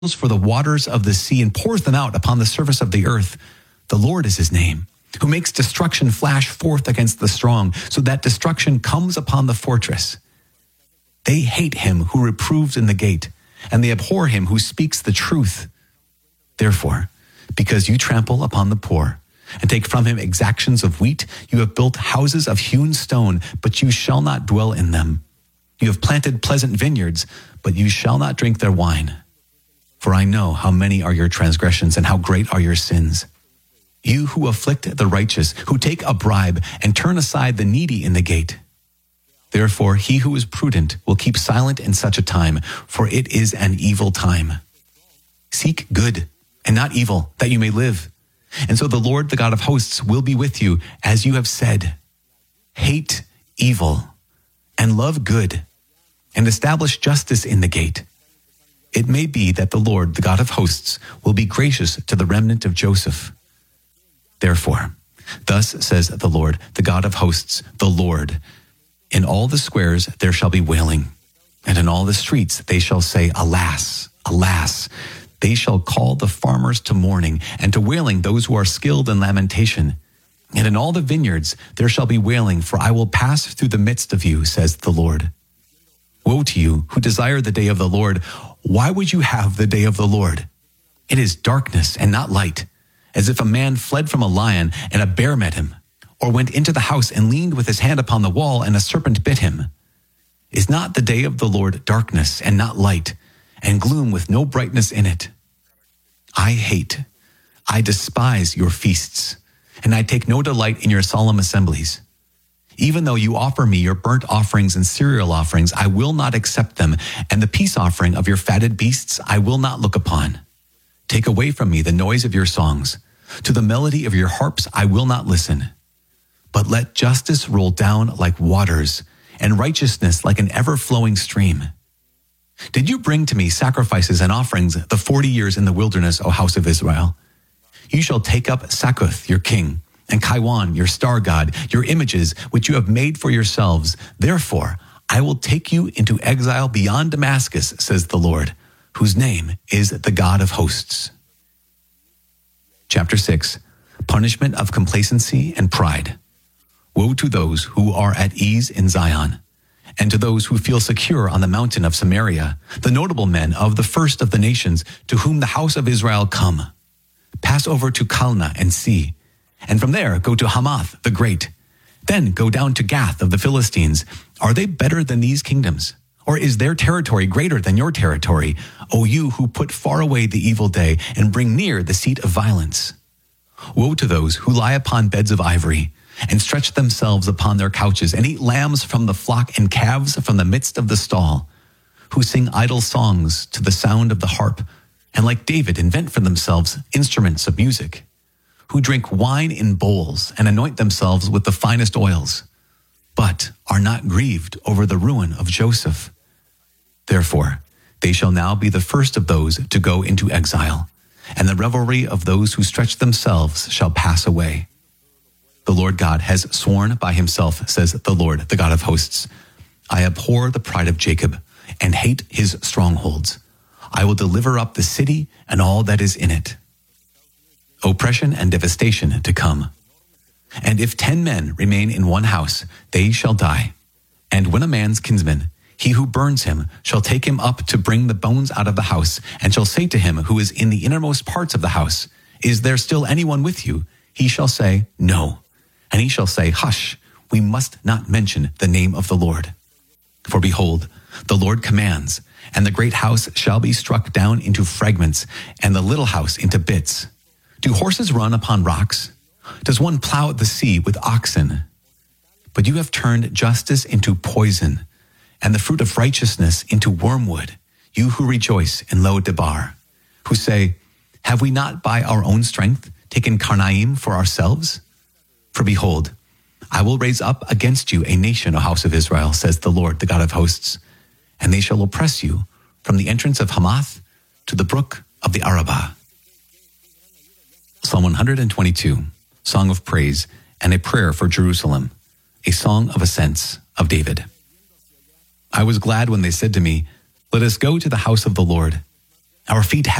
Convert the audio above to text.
for the waters of the sea and pours them out upon the surface of the earth. The Lord is his name, who makes destruction flash forth against the strong, so that destruction comes upon the fortress. They hate him who reproves in the gate, and they abhor him who speaks the truth. Therefore, because you trample upon the poor and take from him exactions of wheat, you have built houses of hewn stone, but you shall not dwell in them. You have planted pleasant vineyards, but you shall not drink their wine. For I know how many are your transgressions and how great are your sins. You who afflict the righteous, who take a bribe and turn aside the needy in the gate. Therefore, he who is prudent will keep silent in such a time, for it is an evil time. Seek good and not evil, that you may live. And so the Lord, the God of hosts, will be with you, as you have said. Hate evil and love good, and establish justice in the gate. It may be that the Lord, the God of hosts, will be gracious to the remnant of Joseph. Therefore, thus says the Lord, the God of hosts, the Lord, in all the squares there shall be wailing, and in all the streets they shall say, Alas, alas. They shall call the farmers to mourning, and to wailing those who are skilled in lamentation. And in all the vineyards there shall be wailing, for I will pass through the midst of you, says the Lord. Woe to you who desire the day of the Lord. Why would you have the day of the Lord? It is darkness and not light, as if a man fled from a lion and a bear met him, or went into the house and leaned with his hand upon the wall and a serpent bit him. Is not the day of the Lord darkness and not light, and gloom with no brightness in it? I despise your feasts, and I take no delight in your solemn assemblies. Even though you offer me your burnt offerings and cereal offerings, I will not accept them, and the peace offering of your fatted beasts I will not look upon. Take away from me the noise of your songs. To the melody of your harps I will not listen. But let justice roll down like waters, and righteousness like an ever-flowing stream. Did you bring to me sacrifices and offerings the 40 years in the wilderness, O house of Israel? You shall take up Sakkuth, your king, and Kaiwan, your star god, your images, which you have made for yourselves. Therefore, I will take you into exile beyond Damascus, says the Lord, whose name is the God of hosts. Chapter 6, Punishment of Complacency and Pride. Woe to those who are at ease in Zion, and to those who feel secure on the mountain of Samaria, the notable men of the first of the nations, to whom the house of Israel come. Pass over to Kalna and see, and from there go to Hamath the great. Then go down to Gath of the Philistines. Are they better than these kingdoms? Or is their territory greater than your territory, O you who put far away the evil day and bring near the seat of violence? Woe to those who lie upon beds of ivory, and stretch themselves upon their couches, and eat lambs from the flock and calves from the midst of the stall, who sing idle songs to the sound of the harp, and like David invent for themselves instruments of music, who drink wine in bowls and anoint themselves with the finest oils, but are not grieved over the ruin of Joseph. Therefore, they shall now be the first of those to go into exile, and the revelry of those who stretch themselves shall pass away. The Lord God has sworn by himself, says the Lord, the God of hosts. I abhor the pride of Jacob and hate his strongholds. I will deliver up the city and all that is in it. Oppression and devastation to come. And if 10 men remain in one house, they shall die. And when a man's kinsman, he who burns him, shall take him up to bring the bones out of the house, and shall say to him who is in the innermost parts of the house, Is there still anyone with you? He shall say, No. And he shall say, Hush, we must not mention the name of the Lord. For behold, the Lord commands, and the great house shall be struck down into fragments, and the little house into bits. Do horses run upon rocks? Does one plow the sea with oxen? But you have turned justice into poison, and the fruit of righteousness into wormwood, you who rejoice in Lo-debar, who say, Have we not by our own strength taken Karnaim for ourselves? For behold, I will raise up against you a nation, O house of Israel, says the Lord, the God of hosts, and they shall oppress you from the entrance of Hamath to the brook of the Arabah. Psalm 122, Song of Praise, and a prayer for Jerusalem, a song of ascents of David. I was glad when they said to me, Let us go to the house of the Lord. Our feet